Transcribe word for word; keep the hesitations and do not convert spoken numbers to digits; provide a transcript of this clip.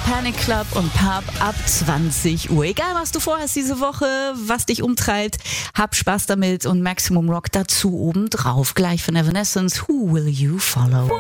Panic Club und Pub ab zwanzig Uhr. Egal, was du vorhast diese Woche, was dich umtreibt, hab Spaß damit und Maximum Rock dazu obendrauf. Gleich von Evanescence, Who Will You Follow?